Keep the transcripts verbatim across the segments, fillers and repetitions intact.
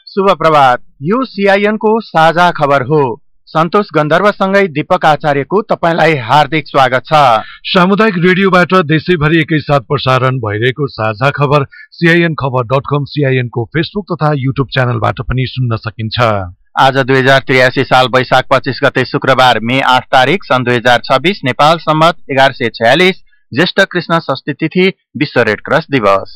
शुभ प्रभात। यो सीआईएन को साझा खबर हो। सन्तोष गन्धर्वसँगै दीपक आचार्यको तपाईलाई हार्दिक स्वागत छ। सामुदायिक रेडियोबाट देशैभरि एकैसाथ प्रसारण भइरहेको साझा खबर सीआईएन खबर डट कम, सीआईएन को फेसबुक तथा युट्युब च्यानलबाट पनि सुन्न सकिन्छ। आज दुई हजार त्रियासी साल वैशाख पच्चीस गते शुक्रबार मे आठ तारिक सन् दुई हजार छब्बीस नेपाल सम्मत एघार सय छयालिस ज्येष्ठ कृष्ण षष्ठी तिथि विश्व रेड क्रस दिवस।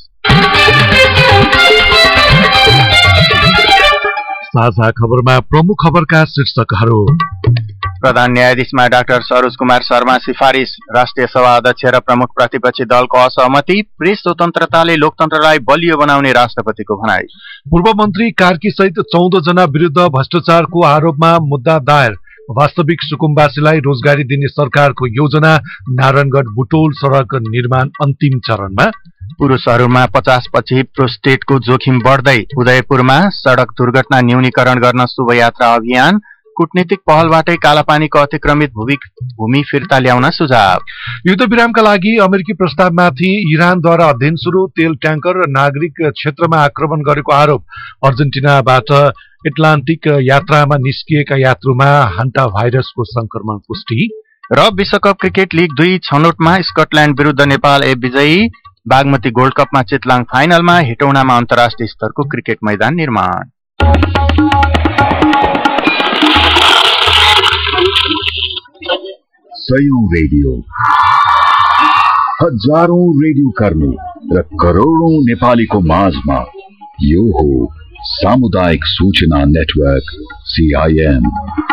साझा खबरमा प्रमुख खबरका शीर्षकहरू। प्रधान न्यायाधीशमा डाक्टर सरोज कुमार शर्मा सिफारिस, राष्ट्रिय सभा अध्यक्ष र प्रमुख प्रतिपक्षी दलको असहमति, प्रेस स्वतन्त्रताले लोकतन्त्रलाई बलियो बनाउने राष्ट्रपतिको भनाई। पूर्व मन्त्री कार्की सहित चौध जना विरुद्ध भ्रष्टाचारको आरोपमा मुद्दा दायर, वास्तविक सुकुम्बासीलाई रोजगारी दिने सरकारको योजना, नारायणगढ बुटोल सड़क निर्माण अन्तिम चरणमा। पुरुषहरूमा पचास पछि प्रोस्टेटको जोखिम बढ्दै, उदयपुरमा सड़क दुर्घटना न्यूनीकरण गर्न शुभयात्रा अभियान, कूटनीतिक पहलबाटै कालापानीको अतिक्रमित भूमि भूमि फिर्ता ल्याउन सुझाव। युद्ध विरामका लागि अमेरिकी प्रस्तावमाथि इरानद्वारा अध्ययन सुरु, तेल ट्याङ्कर र नागरिक क्षेत्रमा आक्रमण गरेको आरोप, अर्जेन्टिनाबाट एटलान्टिक यात्रामा निस्किएका यात्रुमा हान्टा भाइरसको संक्रमण पुष्टि र विश्वकप क्रिकेट लिग दुई छनौटमा स्कटल्याण्ड विरुद्ध नेपाल ए विजयी, बागमती गोल्ड कपमा चितलाङ फाइनलमा, हेटौडामा अन्तर्राष्ट्रिय स्तरको क्रिकेट मैदान निर्माण। सयौं रेडियो, हजारौं रेडियो कर्मी र करोडौं नेपालीको माझमा यो हो सामुदायिक सूचना नेटवर्क सीआईएन।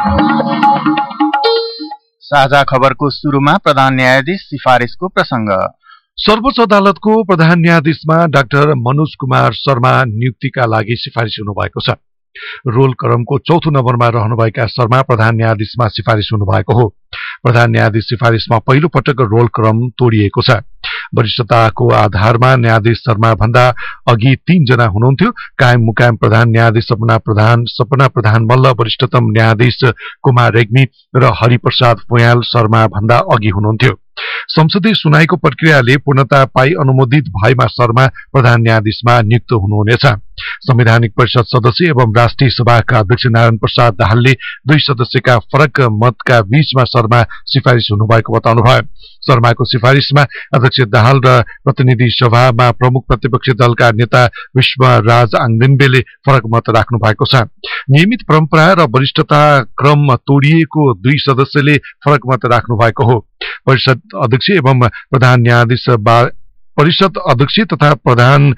साझा खबरको सुरुमा प्रधान न्यायाधीश सिफारिसको प्रसंग। सर्वोच्च अदालतको प्रधान न्यायाधीशमा डाक्टर मनोज कुमार शर्मा नियुक्तिका लागि सिफारिस हुनुभएको छ। रोल क्रमको चौथो नम्बरमा रहनुभएका शर्मा प्रधान न्यायाधीशमा सिफारिस हुनुभएको हो। प्रधान न्यायाधीश सिफारिसमा पहिलो पटक रोल क्रम तोडिएको छ। वरिष्ठताको आधारमा न्यायाधीश शर्मा भन्दा अघि तीन जना हुनुहुन्थ्यो। कायम मुकायम प्रधान न्यायाधीश सपना प्रधान सपना प्रधान मल्ल, वरिष्ठतम न्यायाधीश कुमार रेग्मी र हरिप्रसाद भुयाल शर्मा भन्दा अघि हुनुहुन्थ्यो। संसदीय सुनाईको प्रक्रियाले पूर्णता पाई अनुमोदित भएमा शर्मा प्रधान न्यायाधीशमा नियुक्त हुनुहुनेछ। संवैधानिक परिषद सदस्य एवं राष्ट्रिय सभाका अध्यक्ष नारायण प्रसाद दाहालले दुई सदस्यका फरक मतका बीचमा शर्मा सिफारिस हुनुभएको बताउनुभयो। शर्माको सिफारिसमा अध्यक्ष दाहाल र प्रतिनिधि सभामा प्रमुख प्रतिपक्षी दलका नेता विश्वराज आङदेन्बेले फरक मत राख्नु भएको छ। नियमित परम्परा र वरिष्ठता क्रम तोडिएको दुई सदस्यले फरक मत राख्नु भएको हो। परिषद अध्यक्ष एवं प्रधान न्यायाधीश परिषद अध्यक्ष तथा प्रधान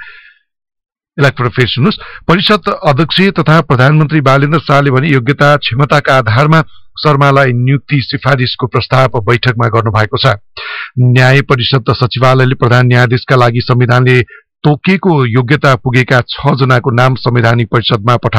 परिषद अध्यक्ष तथा प्रधानमन्त्री बालेन्द्र शाहले भने योग्यता क्षमताका आधारमा शर्मालाई नियुक्ति सिफारिसको प्रस्ताव बैठकमा गर्नुभएको छ। न्याय परिषद सचिवालयले प्रधान न्यायाधीशका लागि संविधानले तोकेको योग्यता पुगेका छ जनाको नाम संवैधानिक परिषदमा पठाउ